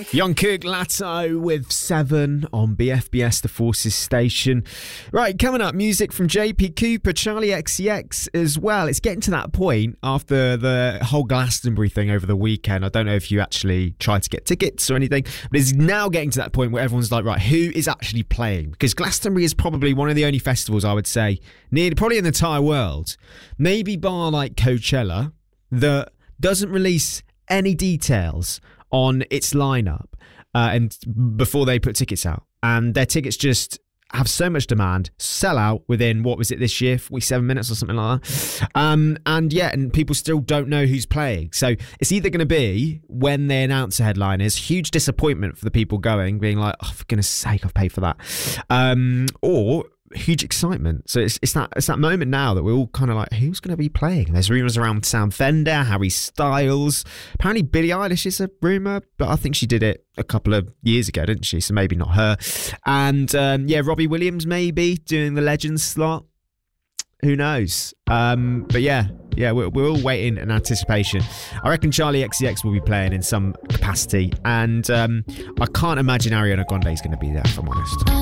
Jungkook Latto with 7 on BFBS, the Forces station. Right, coming up, music from JP Cooper, Charlie XCX as well. It's getting to that point after the whole Glastonbury thing over the weekend. I don't know if you actually tried to get tickets or anything, but it's now getting to that point where everyone's like, right, who is actually playing? Because Glastonbury is probably one of the only festivals, I would say, probably in the entire world, maybe bar like Coachella, that doesn't release any details on its lineup and before they put tickets out, and their tickets just have so much demand, sell out within, what was it this year, 47 minutes or something like that, and people still don't know who's playing. So it's either going to be, when they announce the headliners, huge disappointment for the people going, being like, oh, for goodness sake, I've paid for that, or huge excitement. So it's that moment now that we're all kind of like, who's going to be playing? There's rumours around Sam Fender, Harry Styles. Apparently Billie Eilish is a rumour, but I think she did it a couple of years ago, didn't she? So maybe not her. And Robbie Williams maybe doing the Legends slot. Who knows? But we're all waiting in anticipation. I reckon Charlie XCX will be playing in some capacity, and I can't imagine Ariana Grande is going to be there, if I'm honest.